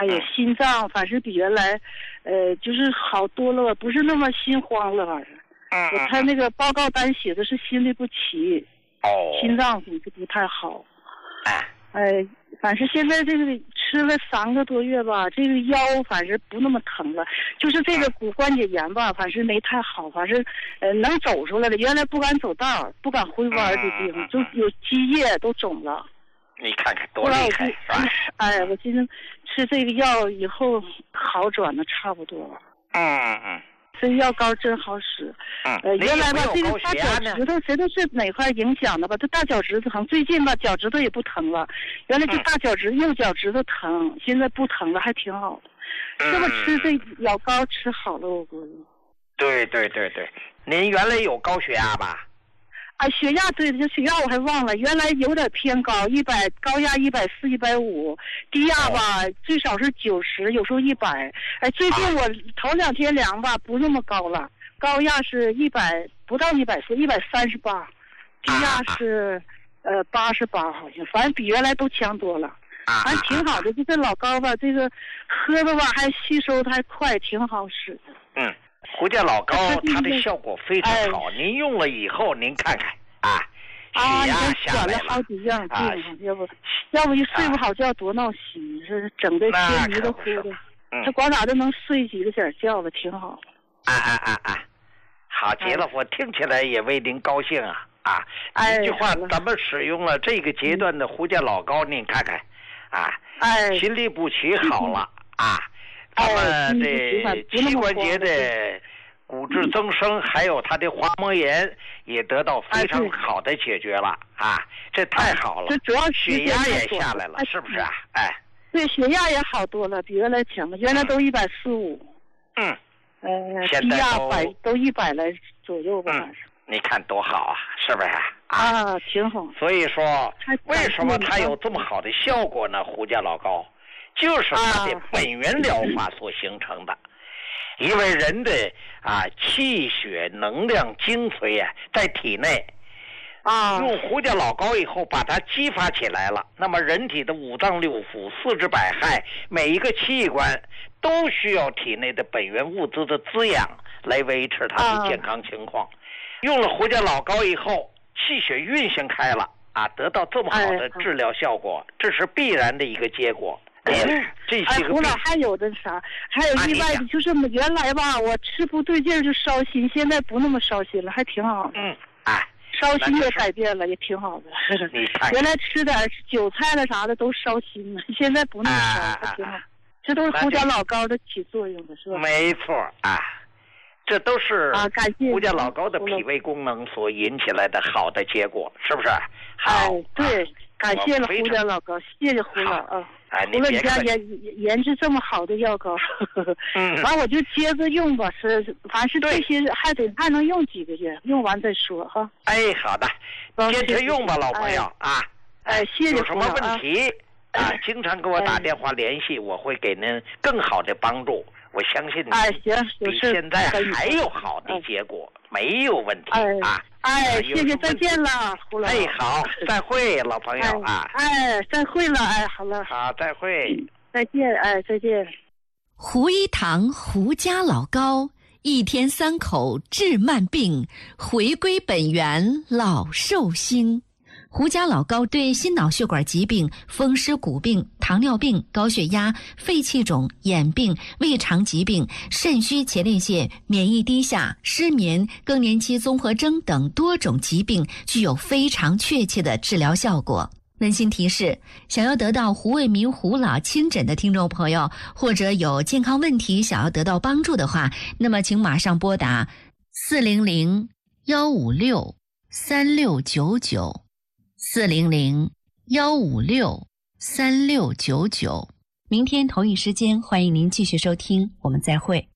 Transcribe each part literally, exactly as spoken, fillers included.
还有心脏，反正比原来，呃，就是好多了，不是那么心慌了，反正。 嗯。 我看那个报告单写的是心律不齐， 哦， 心脏不不太好。 哎。 哎，反正现在这个吃了三个多月吧，这个腰反正不那么疼了，就是这个骨关节炎吧，反正没太好，反正呃能走出来了。原来不敢走道，不敢回弯的地方，就有积液都肿了。 你看看多厉害，是吧？ 哎，我今天吃这个药以后好转的差不多了。 嗯嗯。 这药膏真好使。 嗯。 呃，原来吧，这个大脚趾头谁都是哪块影响的吧？这大脚趾头疼，最近吧脚趾头也不疼了。原来这大脚趾、嗯、右脚趾头疼，现在不疼了，还挺好的。这么吃这药膏吃好了，我估计。 对对对对，您原来有高血压吧？ 啊，血压对，这血压我还忘了，原来有点偏高，一百高压一百四、一百五，低压吧、哦、最少是九十，有时候一百。哎，最近我头两天量吧，不那么高了，高压是一百不到一百四，一百三十八，低压是、啊、呃八十八，好像，反正比原来都强多了。反正挺好的，就这老高吧，这个喝的吧还吸收的还快，挺好使的。 嗯。胡家老高它的效果非常好、哎、您用了以后您看看啊，血压下来了， 啊，好几样病、啊、要不要不一睡不好觉多闹心，这整的天迷的糊的，这光咋都能睡几个点觉了，挺好。 啊啊啊啊，好极了、哎、我听起来也为您高兴啊啊！ 哎， 一句话咱们使用了这个阶段的胡家老高、嗯、您看看啊， 哎， 心律不齐好了、嗯、啊，他们的膝关节的骨质增生，还有他的滑膜炎也得到非常好的解决了啊！这太好了， 这主要血压也下来了，是不是啊？哎， 对，血压也好多了，比原来强了，原来都一百四五， 嗯， 呃，低压百都一百来左右吧，反正。 你看多好啊，是不是啊？ 啊，挺好。 所以说，为什么它有这么好的效果呢？胡家老高，就是它的本源疗法所形成的。啊因为人的啊气血能量精髓啊在体内， 啊， 用胡家老高以后把它激发起来了，那么人体的五脏六腑、四肢百骸每一个器官都需要体内的本源物质的滋养来维持它的健康情况。啊、用了胡家老高以后，气血运行开了啊，得到这么好的治疗效果，哎、这是必然的一个结果。 哎，哎，胡老还有的啥？还有意外的，就是原来吧，我吃不对劲就烧心，现在不那么烧心了，还挺好的。 嗯，哎， 烧心也改变了，也挺好的。 你看， 原来吃点韭菜了啥的都烧心了，现在不那么烧，还、啊、挺好。这都是胡家老高的起作用的，是吧？ 没错啊，这都是啊，感谢胡家老高的脾胃功能所引起来的好的结果，是不是？好， 哎，对。啊感谢了胡家老高，谢谢胡老啊！ 哎， 胡老你家研研制这么好的药膏， 嗯， 完我就接着用吧。是，凡是这些还得还能用几个月，用完再说哈。 哎，好的，坚持用吧，老朋友啊！ 哎，谢谢有什么问题啊？经常给我打电话联系，我会给您更好的帮助。我相信你， 哎，行， 比现在还有好的结果，没有问题啊！ 哎，谢谢，再见了，胡老。 哎，好，再会，老朋友啊！ 哎，再会了，哎，好了。 好，再会。 再见，哎，再见。 胡一堂胡家老高，一天三口治慢病，回归本源老寿星。胡家老高对心脑血管疾病、风湿骨病、糖尿病、高血压、肺气肿、眼病、胃肠疾病、肾虚前列腺、免疫低下、失眠、更年期综合征等多种疾病具有非常确切的治疗效果。温馨提示，想要得到胡卫民胡老亲诊的听众朋友，或者有健康问题想要得到帮助的话，那么请马上拨打四零零幺五六三六九九四零零幺五六三六九九。明天同一时间，欢迎您继续收听，我们再会。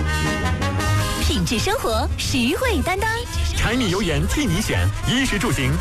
品质生活，实惠担当， 柴米油盐替你选，衣食住行